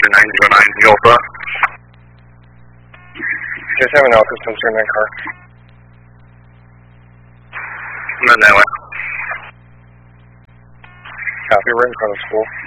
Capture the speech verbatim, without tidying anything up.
nine zero nine Delta. Just have an Alpha sensor in that car. I'm in that way. Copy, we're in front of school.